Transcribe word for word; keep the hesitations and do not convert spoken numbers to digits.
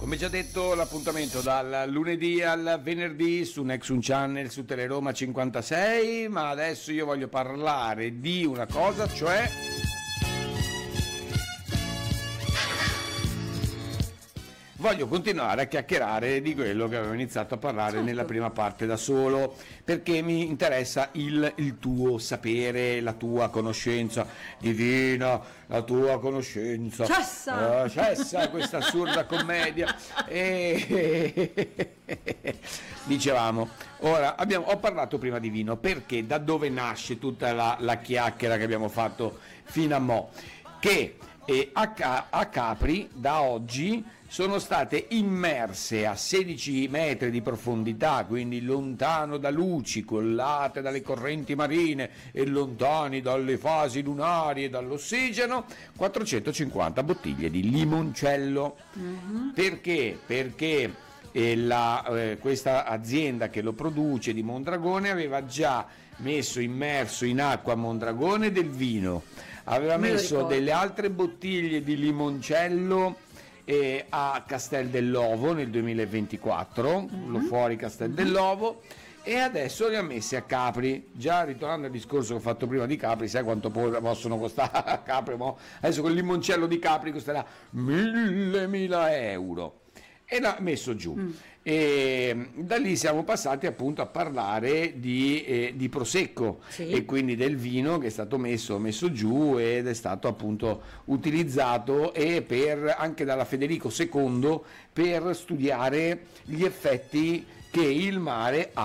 Come già detto, l'appuntamento dal lunedì al venerdì su Nexun Channel, su Teleroma cinquantasei, ma adesso io voglio parlare di una cosa, cioè voglio continuare a chiacchierare di quello che avevo iniziato a parlare certo. nella prima parte da solo, perché mi interessa il, il tuo sapere, la tua conoscenza divina, la tua conoscenza. Cessa! Uh, cessa questa assurda commedia. E... Dicevamo, ora abbiamo, ho parlato prima di vino, perché da dove nasce tutta la, la chiacchiera che abbiamo fatto fino a mo'? Che eh, a, a Capri da oggi sono state immerse a sedici metri di profondità, quindi lontano da luci, collate dalle correnti marine e lontani dalle fasi lunari e dall'ossigeno, quattrocentocinquanta bottiglie di limoncello. Mm-hmm. Perché? Perché eh, la, eh, questa azienda che lo produce di Mondragone aveva già messo immerso in acqua Mondragone del vino, aveva messo delle altre bottiglie di limoncello E a Castel dell'Ovo nel duemilaventiquattro, mm-hmm. lo fuori Castel mm-hmm. dell'Ovo, e adesso li ha messi a Capri. Già ritornando al discorso che ho fatto prima di Capri, sai quanto possono costare a Capri? Mo? Adesso quel limoncello di Capri costerà mille mila euro, e l'ha messo giù. Mm. E da lì siamo passati appunto a parlare di, eh, di Prosecco, sì. e quindi del vino che è stato messo, messo giù ed è stato appunto utilizzato e per, anche dalla Federico secondo per studiare gli effetti che il mare ha